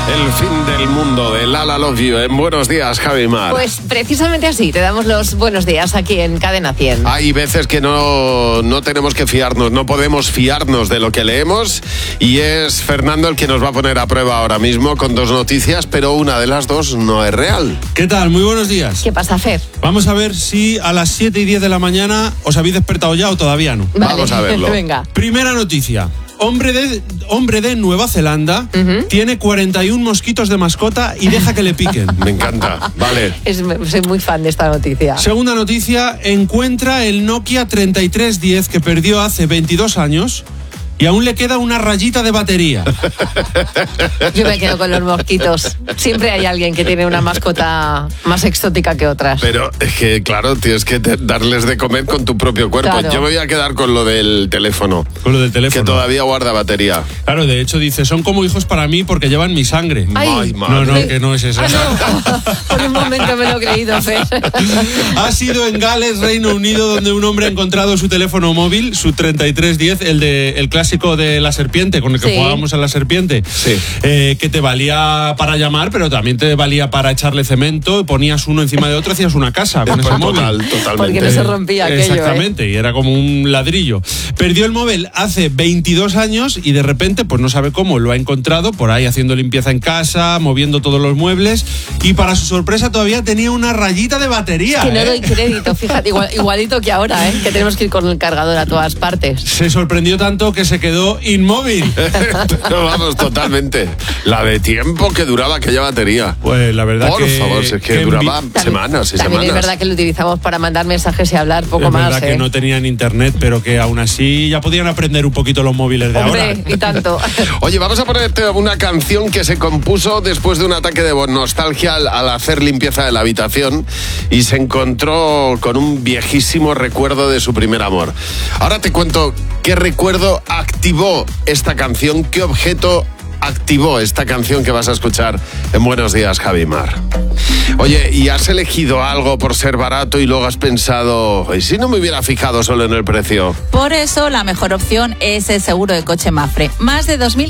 El fin del mundo de Lala Love You. En Buenos Días, Javi Mar. Pues precisamente así, te damos los buenos días aquí en Cadena 100. Hay veces que no tenemos que fiarnos, no podemos fiarnos de lo que leemos, y es Fernando el que nos va a poner a prueba ahora mismo con dos noticias, pero una de las dos no es real. ¿Qué tal? Muy buenos días. ¿Qué pasa, Fer? Vamos a ver si a las 7:10 de la mañana os habéis despertado ya o todavía no. Vale, Vamos a verlo. Venga. Primera noticia. Hombre de Nueva Zelanda tiene 41 mosquitos de mascota y deja que le piquen. Me encanta. Vale. Soy muy fan de esta noticia. Segunda noticia, encuentra el Nokia 3310 que perdió hace 22 años y aún le queda una rayita de batería. Yo me quedo con los mosquitos. Siempre hay alguien que tiene una mascota más exótica que otras. Pero es que, claro, tienes que darles de comer con tu propio cuerpo. Claro. Yo me voy a quedar con lo del teléfono. Con lo del teléfono. Que todavía guarda batería. Claro, de hecho dice, son como hijos para mí porque llevan mi sangre. Ay, No, que no es eso. No. Por un momento me lo he creído, Fer. Ha sido en Gales, Reino Unido, donde un hombre ha encontrado su teléfono móvil, su 3310, el clásico de la serpiente, con el que jugábamos a la serpiente, que te valía para llamar, pero también te valía para echarle cemento, ponías uno encima de otro, hacías una casa con ese móvil. Totalmente. Porque no se rompía aquello. Exactamente, y era como un ladrillo. Perdió el móvil hace 22 años y de repente, pues no sabe cómo, lo ha encontrado por ahí haciendo limpieza en casa, moviendo todos los muebles, y para su sorpresa todavía tenía una rayita de batería. Que no doy crédito, fíjate, igualito que ahora, que tenemos que ir con el cargador a todas partes. Se sorprendió tanto que se quedó inmóvil. No, vamos, totalmente. La de tiempo que duraba aquella batería. Pues la verdad Por favor, es que duraba semanas y también semanas. Es verdad que lo utilizamos para mandar mensajes y hablar poco es más. verdad que no tenían internet, pero que aún así ya podían aprender un poquito los móviles de ahora. Hombre, y tanto. Oye, vamos a ponerte una canción que se compuso después de un ataque de nostalgia al hacer limpieza de la habitación y se encontró con un viejísimo recuerdo de su primer amor. Ahora te cuento qué recuerdo activó esta canción, qué objeto activó esta canción que vas a escuchar en Buenos Días, Javi Mar. Oye, ¿y has elegido algo por ser barato y luego has pensado, ¿y si no me hubiera fijado solo en el precio? Por eso la mejor opción es el seguro de coche Mapfre. Más de 2.000